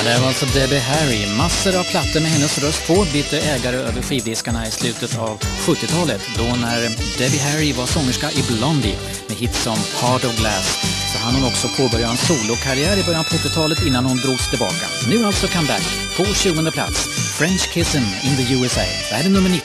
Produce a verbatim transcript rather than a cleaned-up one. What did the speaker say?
Det var alltså Debbie Harry. Massor av plattor med hennes röst på bytte ägare över skivdiskarna i slutet av sjuttiotalet. Då när Debbie Harry var sångerska i Blondie med hits som Heart of Glass, så hann hon också påbörja en solokarriär i början på åttiotalet innan hon drogs tillbaka. Nu alltså comeback på tjugonde plats. French Kissin' in the U S A. Det här är nummer nitton.